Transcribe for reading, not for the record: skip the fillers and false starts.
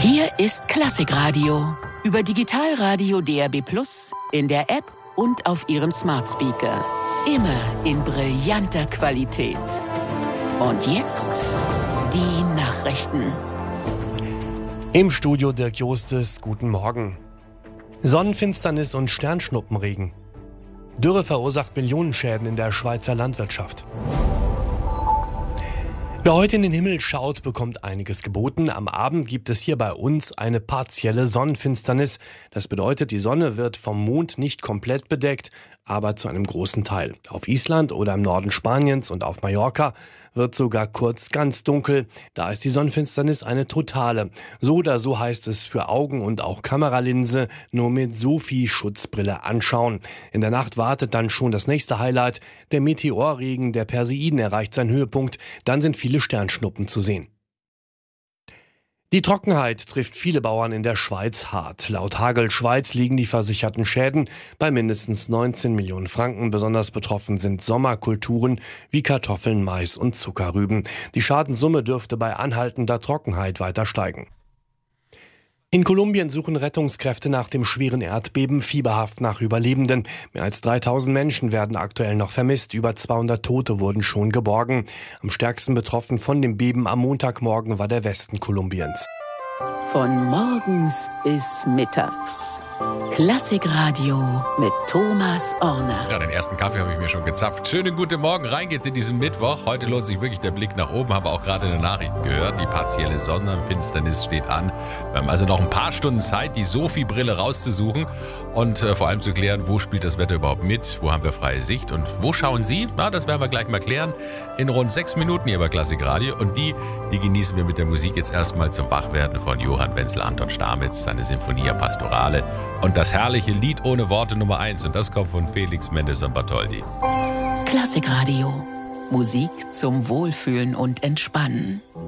Hier ist Klassikradio über Digitalradio DAB+, in der App und auf Ihrem Smart Speaker. Immer in brillanter Qualität. Und jetzt die Nachrichten. Im Studio Dirk Jostes, guten Morgen. Sonnenfinsternis und Sternschnuppenregen. Dürre verursacht Millionenschäden in der Schweizer Landwirtschaft. Wer heute in den Himmel schaut, bekommt einiges geboten. Am Abend gibt es hier bei uns eine partielle Sonnenfinsternis. Das bedeutet, die Sonne wird vom Mond nicht komplett bedeckt, aber zu einem großen Teil. Auf Island oder im Norden Spaniens und auf Mallorca wird sogar kurz ganz dunkel. Da ist die Sonnenfinsternis eine totale. So oder so heißt es für Augen und auch Kameralinse nur mit Sophie-Schutzbrille anschauen. In der Nacht wartet dann schon das nächste Highlight. Der Meteorregen der Perseiden erreicht seinen Höhepunkt. Dann sind viele Sternschnuppen zu sehen. Die Trockenheit trifft viele Bauern in der Schweiz hart. Laut Hagel Schweiz liegen die versicherten Schäden bei mindestens 19 Millionen Franken. Besonders betroffen sind Sommerkulturen wie Kartoffeln, Mais und Zuckerrüben. Die Schadenssumme dürfte bei anhaltender Trockenheit weiter steigen. In Kolumbien suchen Rettungskräfte nach dem schweren Erdbeben fieberhaft nach Überlebenden. Mehr als 3000 Menschen werden aktuell noch vermisst. Über 200 Tote wurden schon geborgen. Am stärksten betroffen von dem Beben am Montagmorgen war der Westen Kolumbiens. Von morgens bis mittags. Klassikradio mit Thomas Orner. Ja, den ersten Kaffee habe ich mir schon gezapft. Schönen guten Morgen, rein geht's in diesen Mittwoch. Heute lohnt sich wirklich der Blick nach oben, haben wir auch gerade in den Nachrichten gehört. Die partielle Sonnenfinsternis steht an. Wir haben also noch ein paar Stunden Zeit, die Sophie-Brille rauszusuchen und vor allem zu klären, wo spielt das Wetter überhaupt mit, wo haben wir freie Sicht und wo schauen Sie? Na, das werden wir gleich mal klären in rund 6 Minuten hier bei Klassikradio. Und die genießen wir mit der Musik jetzt erstmal zum Wachwerden von Johann Wenzel Anton Stamitz, seine Sinfonia Pastorale und das herrliche Lied ohne Worte Nummer 1 und das kommt von Felix Mendelssohn Bartholdy. Klassikradio. Musik zum Wohlfühlen und Entspannen.